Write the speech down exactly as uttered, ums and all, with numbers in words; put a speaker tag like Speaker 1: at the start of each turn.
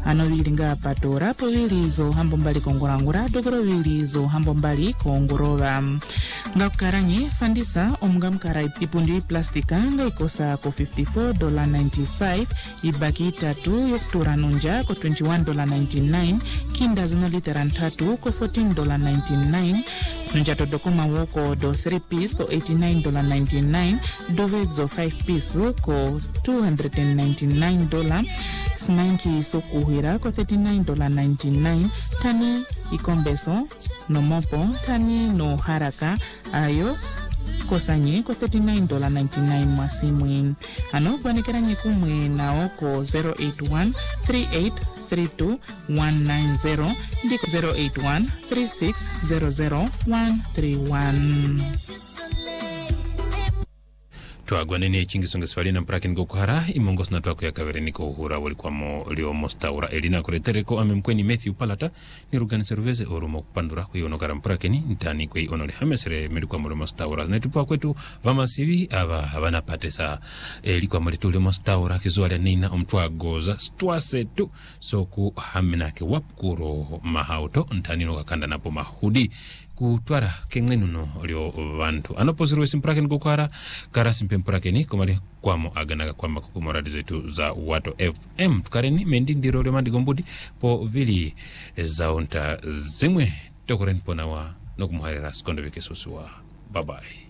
Speaker 1: ano vilinga patora po vilizo hambo mbali kongorangura dogoro vilizo hambo mbali kongorova ngakukaranye fandisa omunga mkara ipundi plastika nga ikosa ko fifty-four dollars ninety-five ibaki tatu yoktura nunja ko twenty-one dollars ninety-nine kinda zino litera tatu ko fourteen dollars ninety-nine nunja to dokoma woko do three piece ko eighty-nine dollars ninety-nine dovezo five piece ko two hundred ninety-nine dollars smanki sokuhira ko thirty-nine dollars ninety-nine tani ikombeso no mopo tani no haraka ayo kosanye ko thirty-nine dollars ninety-nine mwasimwe ano kwanikera nyikumwe na oko zero eight one three eight three two one nine zero ndiko zero eight one three six zero zero one three one.
Speaker 2: Twagwanene chingisonga swali na mprakini gokuhara imongos na twako ya kaverini ko uhura walikuwa mo lio mostaura elina kuretereko amemkweni Matthew Palata ni rugani serveze orumo kupandura kwa hiyo nokara mprakini nitani kwa hiyo onole hamesere melikuwa mo lio mostaura zinetupua kwetu vama sivi ava havana patesa elikuwa mo lio mostaura kizuwa nina omtua goza stwase tu soku hamenake wapkuro mahauto nitani nokakanda napo mahudi kutwara kengenuno olio vantu anopozirwe simprakeni gokuhara kara simpe mprakeni komali kwamo aganaga kwamba kukumoradi zetu za Wato F M tukareni mendi ndiro lio mandigombudi po vili zaunta zimwe tokoreni ponawa nokumuharira skondo vike susua. Bye bye.